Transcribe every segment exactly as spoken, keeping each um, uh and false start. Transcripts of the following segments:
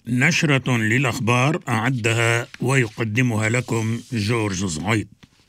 نشرة للأخبار أعدها ويقدمها لكم جورج زعيد.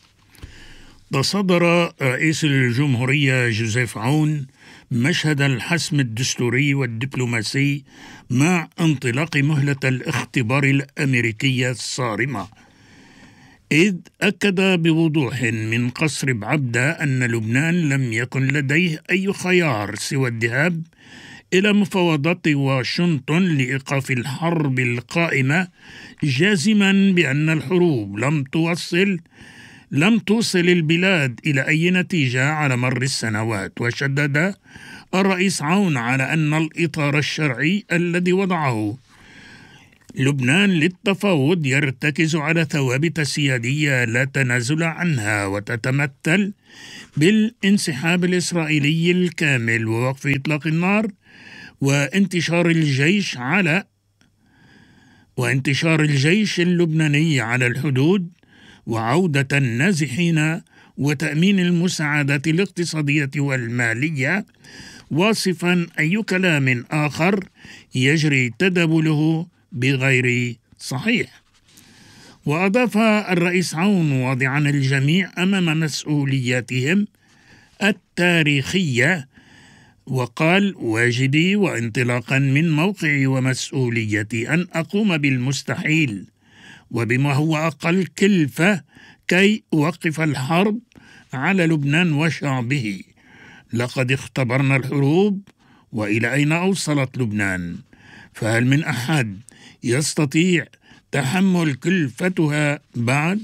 تصدر رئيس الجمهورية جوزيف عون مشهد الحسم الدستوري والدبلوماسي مع انطلاق مهلة الاختبار الأمريكية الصارمة، إذ أكد بوضوح من قصر بعبدة أن لبنان لم يكن لديه أي خيار سوى الذهاب إلى مفاوضات واشنطن لإيقاف الحرب القائمة، جازما بأن الحروب لم توصل لم توصل البلاد إلى أي نتيجة على مر السنوات. وشدد الرئيس عون على أن الإطار الشرعي الذي وضعه لبنان للتفاوض يرتكز على ثوابت سيادية لا تنازل عنها، وتتمثل بالانسحاب الإسرائيلي الكامل ووقف إطلاق النار وانتشار الجيش على وانتشار الجيش اللبناني على الحدود، وعودة النازحين، وتأمين المساعدات الاقتصادية والمالية، واصفا أي كلام آخر يجري تداوله بغير صحيح. وأضاف الرئيس عون واضعا الجميع أمام مسؤولياتهم التاريخية، وقال: واجبي وانطلاقا من موقعي ومسؤوليتي أن أقوم بالمستحيل وبما هو أقل كلفة كي أوقف الحرب على لبنان وشعبه. لقد اختبرنا الحروب وإلى أين أوصلت لبنان، فهل من أحد يستطيع تحمل كلفتها بعد؟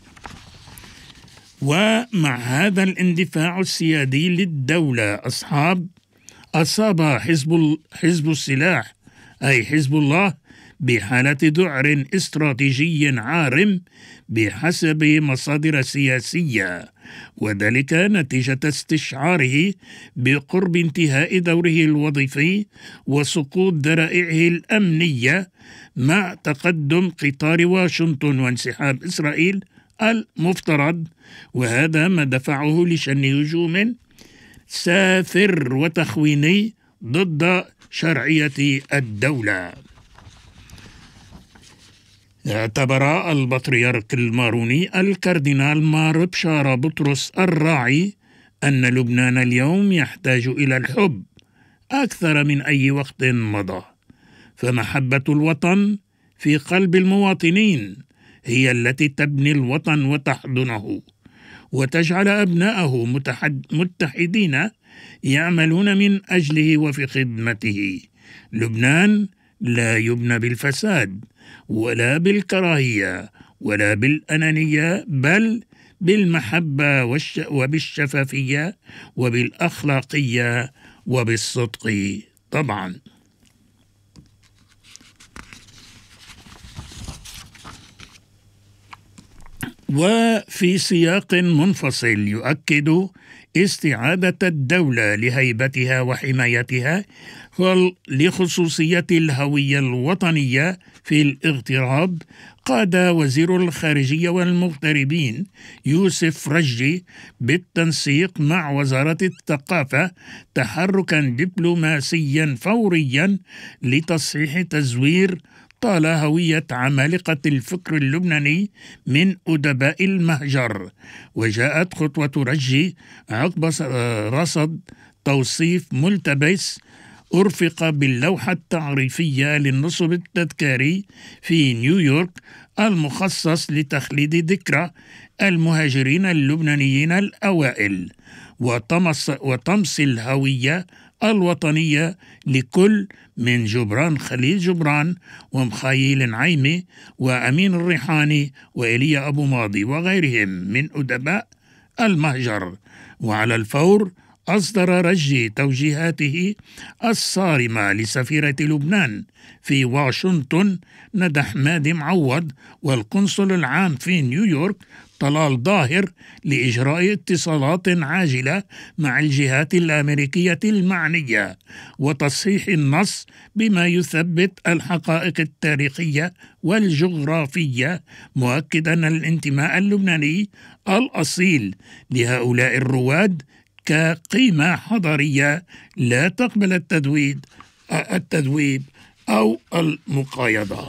ومع هذا الاندفاع السيادي للدولة أصحاب أصاب حزب حزب السلاح أي حزب الله بحالة ذعر استراتيجي عارم بحسب مصادر سياسية، وذلك نتيجة استشعاره بقرب انتهاء دوره الوظيفي وسقوط ذرائعه الأمنية مع تقدم قطار واشنطن وانسحاب إسرائيل المفترض، وهذا ما دفعه لشن هجوم سافر وتخويني ضد شرعية الدولة. اعتبر البطريرك الماروني الكاردينال مار بشارة بطرس الراعي أن لبنان اليوم يحتاج إلى الحب أكثر من أي وقت مضى، فمحبة الوطن في قلب المواطنين هي التي تبني الوطن وتحضنه وتجعل أبناءه متحدين يعملون من أجله وفي خدمته. لبنان لا يبنى بالفساد ولا بالكراهية ولا بالأنانية، بل بالمحبة وبالشفافية وبالأخلاقية وبالصدق طبعا. وفي سياق منفصل يؤكد استعادة الدولة لهيبتها وحمايتها ولخصوصية الهوية الوطنية في الاغتراب، قاد وزير الخارجية والمغتربين يوسف رجي بالتنسيق مع وزارة الثقافة تحركا دبلوماسيا فوريا لتصحيح تزوير طال هوية عمالقة الفكر اللبناني من أدباء المهجر. وجاءت خطوة رجي عقب رصد توصيف ملتبس أرفق باللوحة التعريفية للنصب التذكاري في نيويورك المخصص لتخليد ذكرى المهاجرين اللبنانيين الأوائل وطمس, وطمس الهوية الوطنية لكل من جبران خليل جبران ومخايل عيمي وأمين الريحاني وإيليا أبو ماضي وغيرهم من أدباء المهجر. وعلى الفور أصدر رجي توجيهاته الصارمة لسفيرة لبنان في واشنطن ندى حمادي معوض والقنصل العام في نيويورك طلال ظاهر لإجراء اتصالات عاجلة مع الجهات الأمريكية المعنية وتصحيح النص بما يثبت الحقائق التاريخية والجغرافية، مؤكدا الانتماء اللبناني الأصيل لهؤلاء الرواد كقيمة حضارية لا تقبل التدويد التذويب أو المقايضة.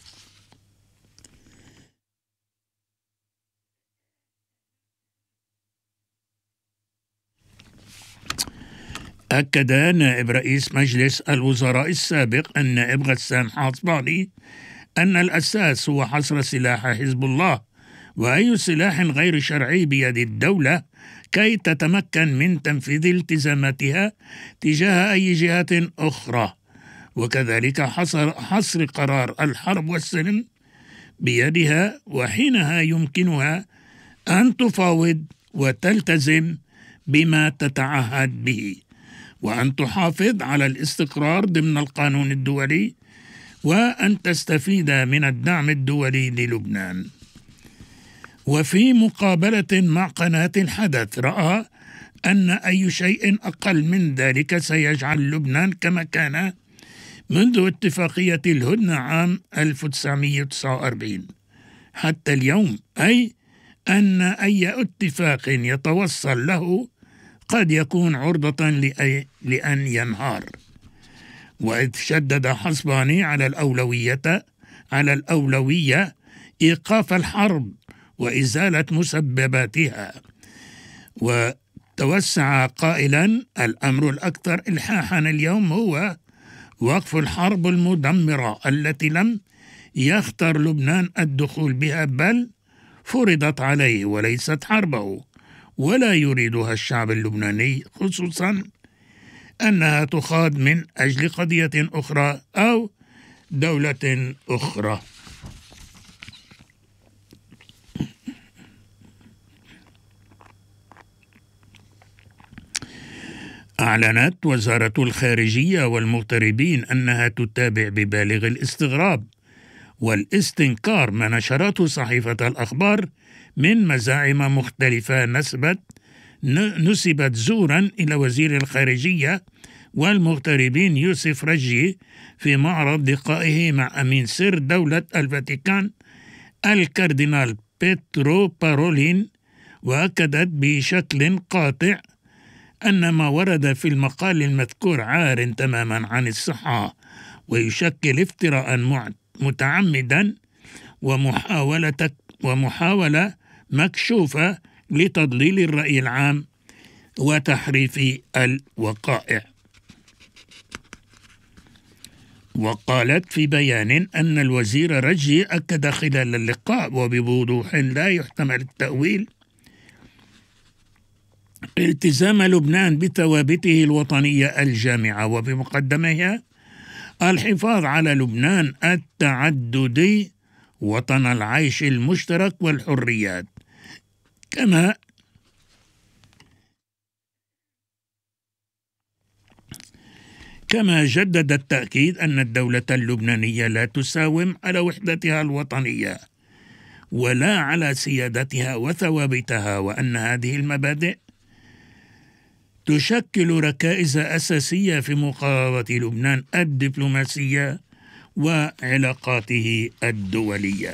أكد نائب رئيس مجلس الوزراء السابق النائب غسان حصباني أن الأساس هو حصر سلاح حزب الله وأي سلاح غير شرعي بيد الدولة كي تتمكن من تنفيذ التزاماتها تجاه أي جهة أخرى، وكذلك حصر, حصر قرار الحرب والسلم بيدها، وحينها يمكنها أن تفاوض وتلتزم بما تتعهد به، وأن تحافظ على الاستقرار ضمن القانون الدولي، وأن تستفيد من الدعم الدولي للبنان. وفي مقابلة مع قناة الحدث رأى أن أي شيء أقل من ذلك سيجعل لبنان كما كان منذ اتفاقية الهدنة عام ألف وتسعمائة وتسعة وأربعين حتى اليوم، أي أن أي اتفاق يتوصل له قد يكون عرضة لأن ينهار. وإذ شدد حصباني على الأولوية على الأولوية إيقاف الحرب وإزالة مسبباتها، وتوسع قائلا الأمر الأكثر إلحاحا اليوم هو وقف الحرب المدمرة التي لم يختر لبنان الدخول بها بل فرضت عليه وليست حربه، ولا يريدها الشعب اللبناني، خصوصا أنها تخاض من أجل قضية أخرى أو دولة أخرى. أعلنت وزارة الخارجية والمغتربين أنها تتابع ببالغ الاستغراب والاستنكار ما نشرته صحيفة الأخبار من مزاعم مختلفة نسبت نسبت زورا إلى وزير الخارجية والمغتربين يوسف رجي في معرض لقائه مع أمين سر دولة الفاتيكان الكاردينال بيترو بارولين، وأكدت بشكل قاطع أن ما ورد في المقال المذكور عار تماما عن الصحة ويشكل افتراء متعمدا ومحاولة ومحاولة مكشوفة لتضليل الرأي العام وتحريف الوقائع. وقالت في بيان أن الوزير رجي أكد خلال اللقاء وبوضوح لا يحتمل التأويل التزام لبنان بثوابته الوطنية الجامعة وبمقدمها الحفاظ على لبنان التعددي وطن العيش المشترك والحريات، كما كما جدد التأكيد أن الدولة اللبنانية لا تساوم على وحدتها الوطنية ولا على سيادتها وثوابتها، وأن هذه المبادئ تشكل ركائز أساسية في مقاربة لبنان الدبلوماسية وعلاقاته الدولية.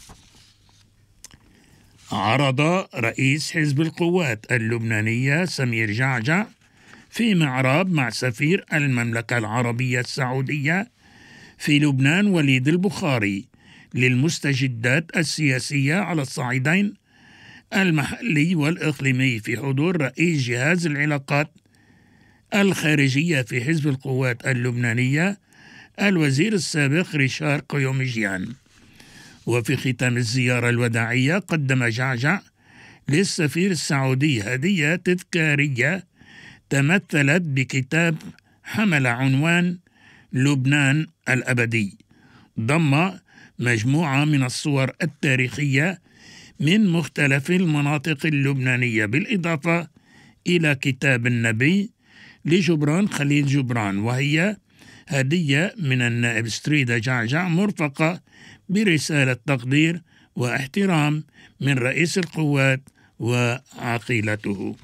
عرض رئيس حزب القوات اللبنانية سمير جعجع في معرض مع سفير المملكة العربية السعودية في لبنان وليد البخاري للمستجدات السياسية على الصعيدين المحلي والإقليمي في حضور رئيس جهاز العلاقات الخارجية في حزب القوات اللبنانية الوزير السابق ريشار قيومجيان. وفي ختام الزيارة الوداعية قدم جعجع للسفير السعودي هدية تذكارية تمثلت بكتاب حمل عنوان لبنان الأبدي، ضم مجموعة من الصور التاريخية من مختلف المناطق اللبنانية، بالإضافة إلى كتاب النبي لجبران خليل جبران، وهي هدية من النائب ستريدا جعجع مرفقة برسالة تقدير واحترام من رئيس القوات وعقيلته.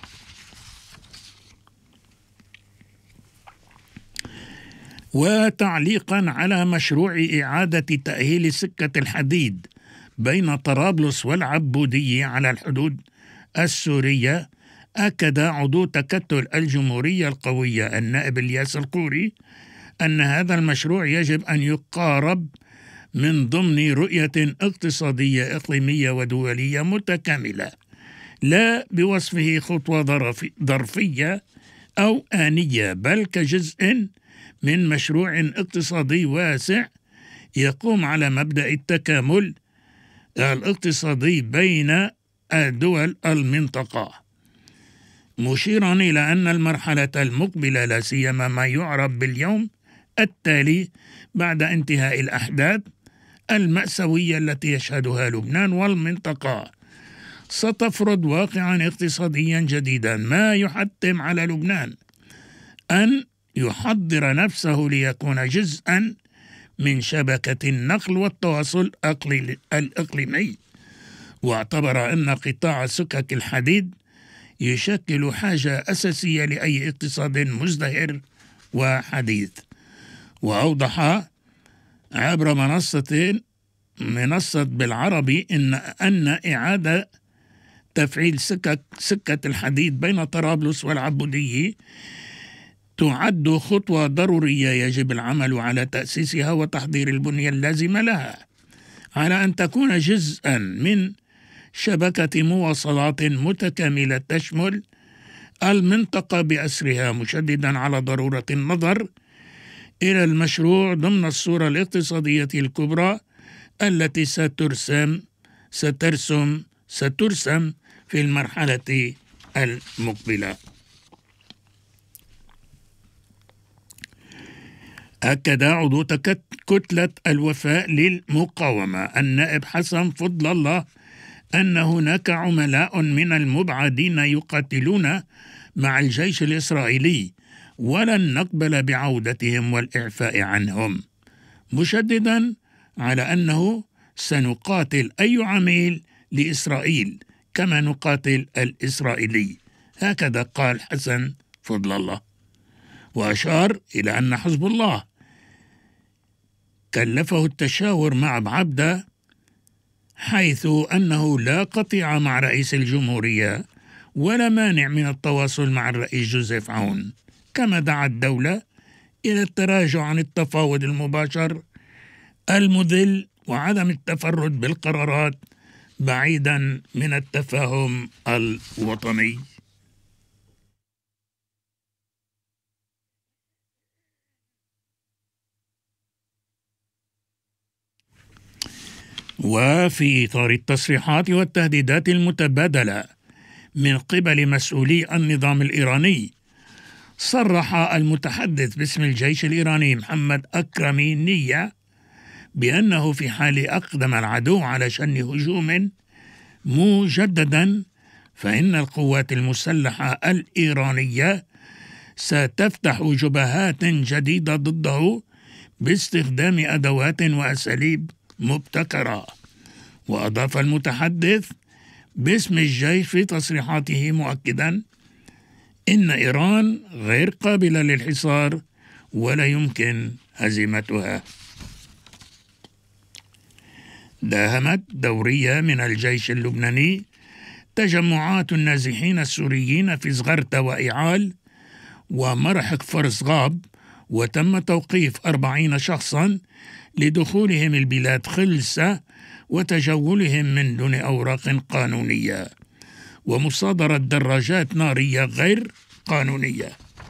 وتعليقا على مشروع إعادة تأهيل سكة الحديد بين طرابلس والعبودية على الحدود السورية، أكد عضو تكتل الجمهورية القوية النائب الياس القوري أن هذا المشروع يجب أن يقارب من ضمن رؤية اقتصادية إقليمية ودولية متكاملة، لا بوصفه خطوة ظرفية أو آنية، بل كجزء من مشروع اقتصادي واسع يقوم على مبدأ التكامل الاقتصادي بين دول المنطقة، مشيرا إلى أن المرحلة المقبلة لا سيما ما يعرف باليوم التالي بعد انتهاء الأحداث المأساوية التي يشهدها لبنان والمنطقة ستفرض واقعا اقتصاديا جديدا، ما يحتم على لبنان أن يحضر نفسه ليكون جزءا من شبكة النقل والتواصل الإقليمي. واعتبر أن قطاع سكك الحديد يشكل حاجة أساسية لأي اقتصاد مزدهر وحديث. وأوضح عبر منصة منصة بالعربي إن أن إعادة تفعيل سكك سكة الحديد بين طرابلس والعبودية تعد خطوة ضرورية يجب العمل على تأسيسها وتحضير البنية اللازمة لها، على أن تكون جزءا من شبكة مواصلات متكاملة تشمل المنطقة بأسرها، مشددا على ضرورة النظر إلى المشروع ضمن الصورة الاقتصادية الكبرى التي سترسم سترسم سترسم في المرحلة المقبلة. أكد عضو كتلة الوفاء للمقاومة النائب حسن فضل الله أن هناك عملاء من المبعدين يقاتلون مع الجيش الإسرائيلي ولن نقبل بعودتهم والإعفاء عنهم، مشددا على أنه سنقاتل أي عميل لإسرائيل كما نقاتل الإسرائيلي. هكذا قال حسن فضل الله، وأشار إلى أن حزب الله كلفه التشاور مع بعبدة حيث أنه لا قطيعة مع رئيس الجمهورية ولا مانع من التواصل مع الرئيس جوزيف عون، كما دعا الدولة إلى التراجع عن التفاوض المباشر المذل وعدم التفرد بالقرارات بعيدا من التفاهم الوطني. وفي إطار التصريحات والتهديدات المتبادلة من قبل مسؤولي النظام الإيراني، صرح المتحدث باسم الجيش الإيراني محمد أكرمي نية بأنه في حال أقدم العدو على شن هجوم مجددا فإن القوات المسلحة الإيرانية ستفتح جبهات جديدة ضده باستخدام أدوات وأساليب مبتكرة. وأضاف المتحدث باسم الجيش في تصريحاته مؤكدا إن إيران غير قابلة للحصار ولا يمكن هزيمتها. داهمت دورية من الجيش اللبناني تجمعات النازحين السوريين في زغرتة وإعال ومرحق فرزغاب، وتم توقيف أربعين شخصا لدخولهم البلاد خلسة وتجولهم من دون أوراق قانونية ومصادرة دراجات نارية غير قانونية.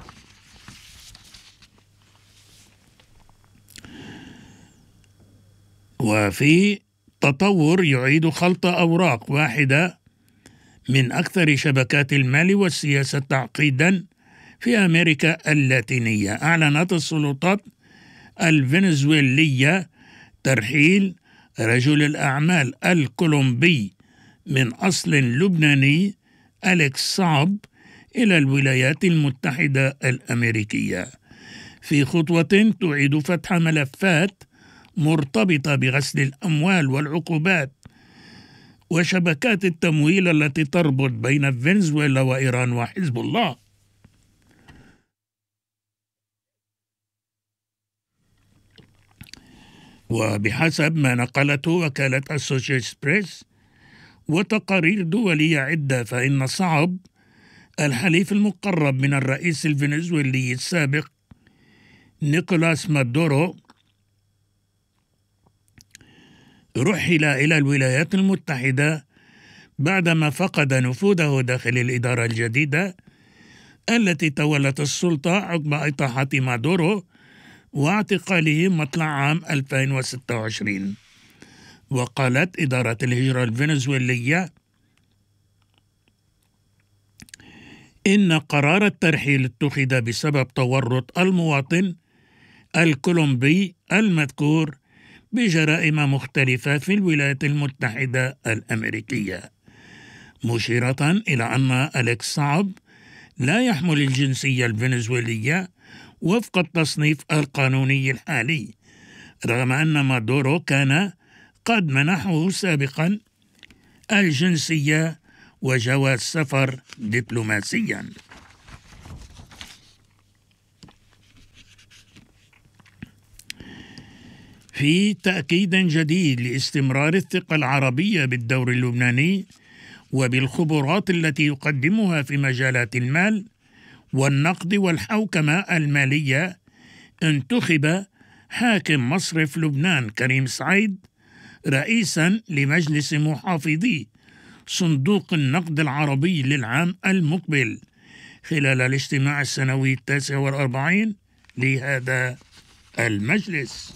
وفي تطور يعيد خلط أوراق واحدة من أكثر شبكات المال والسياسة تعقيدا في أمريكا اللاتينية، أعلنت السلطات الفنزويلية ترحيل رجل الأعمال الكولومبي من أصل لبناني أليكس صعب إلى الولايات المتحدة الأمريكية في خطوة تعيد فتح ملفات مرتبطة بغسل الأموال والعقوبات وشبكات التمويل التي تربط بين فنزويلا وإيران وحزب الله. وبحسب ما نقلته وكالة أسوشيتد بريس وتقارير دولية عدة، فإن صعب الحليف المقرب من الرئيس الفنزويلي السابق نيكولاس مادورو رحل إلى الولايات المتحدة بعدما فقد نفوذه داخل الإدارة الجديدة التي تولت السلطة عقب إطاحة مادورو واعتقاله مطلع عام ألفين وستة وعشرين. وقالت إدارة الهجرة الفنزويلية إن قرار الترحيل اتخذ بسبب تورط المواطن الكولومبي المذكور بجرائم مختلفة في الولايات المتحدة الأمريكية، مشيرة إلى أن أليكس صعب لا يحمل الجنسية الفنزويلية وفق التصنيف القانوني الحالي، رغم أن مادورو كان قد منحه سابقا الجنسية وجواز سفر دبلوماسيا. في تأكيد جديد لاستمرار الثقة العربية بالدور اللبناني وبالخبرات التي يقدمها في مجالات المال والنقد والحوكمة المالية، انتخب حاكم مصرف لبنان كريم سعيد رئيسا لمجلس محافظي صندوق النقد العربي للعام المقبل خلال الاجتماع السنوي التاسع والأربعين لهذا المجلس.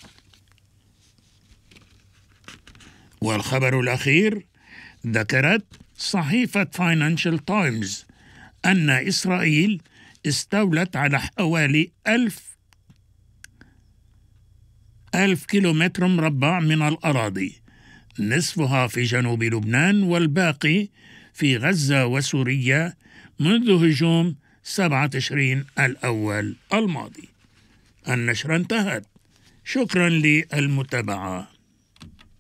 والخبر الأخير، ذكرت صحيفة فاينانشال تايمز أن إسرائيل استولت على حوالي ألف ألف كيلومتر مربع من الأراضي، نصفها في جنوب لبنان والباقي في غزة وسوريا منذ هجوم سبعة تشرين الأول الماضي. النشرة انتهت. شكرا للمتابعة.